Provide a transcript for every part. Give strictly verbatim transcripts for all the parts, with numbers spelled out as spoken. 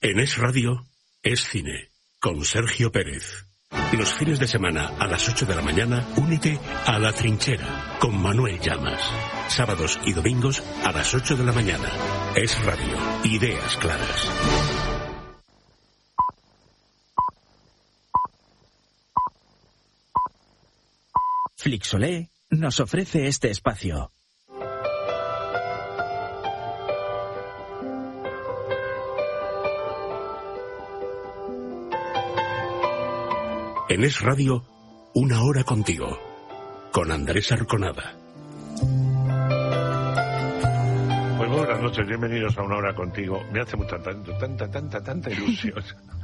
En Es Radio, Es Cine, con Sergio Pérez. Los fines de semana a las ocho de la mañana, únete a La Trinchera con Manuel Llamas. Sábados y domingos a las ocho de la mañana. Es Radio, ideas claras. Flixolé nos ofrece este espacio. En Es Radio, una hora contigo, con Andrés Arconada. Pues buenas noches, bienvenidos a Una Hora Contigo. Me hace mucha, tanta, tanta, tanta, tanta ilusión.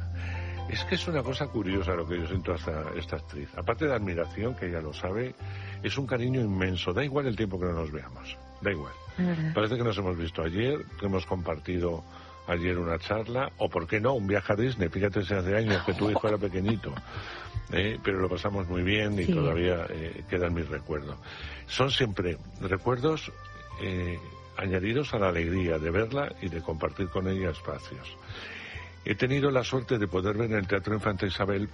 Es que es una cosa curiosa lo que yo siento hasta esta actriz. Aparte de admiración, que ella lo sabe, es un cariño inmenso. Da igual el tiempo que no nos veamos, da igual. Uh-huh. Parece que nos hemos visto ayer, que hemos compartido ayer una charla, o por qué no, un viaje a Disney. Fíjate si hace años que tu hijo era pequeñito. Eh, pero lo pasamos muy bien y sí. Todavía eh, quedan mis recuerdos. Son siempre recuerdos eh, añadidos a la alegría de verla y de compartir con ella espacios. He tenido la suerte de poder ver en el Teatro Infanta Isabel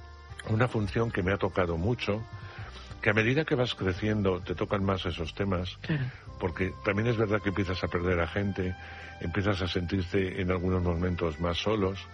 una función que me ha tocado mucho, que a medida que vas creciendo te tocan más esos temas, claro. Porque también es verdad que empiezas a perder a gente, empiezas a sentirte en algunos momentos más solos,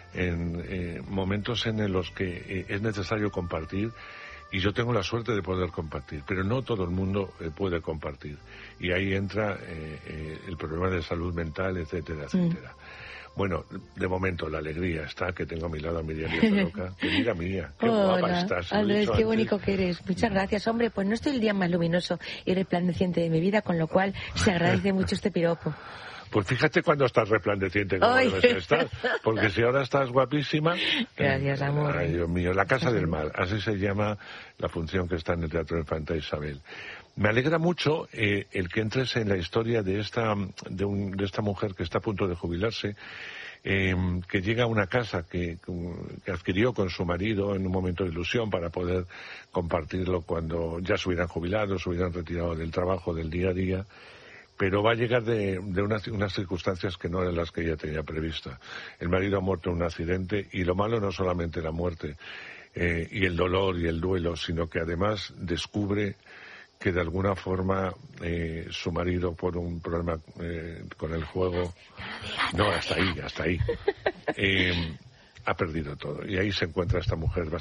en eh, momentos en los que eh, es necesario compartir, y yo tengo la suerte de poder compartir, pero no todo el mundo eh, puede compartir, y ahí entra eh, eh, el problema de salud mental, etcétera, etcétera. Mm. Bueno, de momento la alegría está, que tengo a mi lado a Miriam Loca. Querida mía, qué Hola, guapa estás. Andrés, qué bonito que eres. Muchas gracias. Hombre, pues no estoy el día más luminoso y resplandeciente de mi vida, con lo cual se agradece mucho este piropo. Pues fíjate cuando estás resplandeciente como Ay. debes estar, porque si ahora estás guapísima... Gracias, amor. Ay, Dios mío, La Casa del Mal, así se llama la función que está en el Teatro Infanta Isabel. Me alegra mucho eh, el que entres en la historia de esta, de, un, de esta mujer que está a punto de jubilarse, eh, que llega a una casa que, que adquirió con su marido en un momento de ilusión para poder compartirlo cuando ya se hubieran jubilado, se hubieran retirado del trabajo del día a día. Pero va a llegar de, de unas, unas circunstancias que no eran las que ella tenía prevista. El marido ha muerto en un accidente, y lo malo no solamente la muerte eh, y el dolor y el duelo, sino que además descubre que de alguna forma eh, su marido, por un problema eh, con el juego, no, hasta ahí, hasta ahí, eh, ha perdido todo. Y ahí se encuentra esta mujer